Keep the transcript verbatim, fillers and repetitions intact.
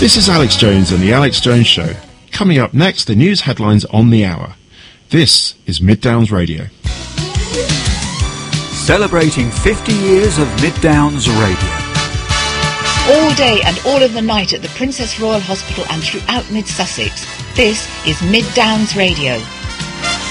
This is Alex Jones and The Alex Jones Show. Coming up next, the news headlines on the hour. This is Mid Downs Radio. Celebrating fifty years of Mid Downs Radio. All day and all of the night at the Princess Royal Hospital and throughout Mid Sussex. This is Mid Downs Radio.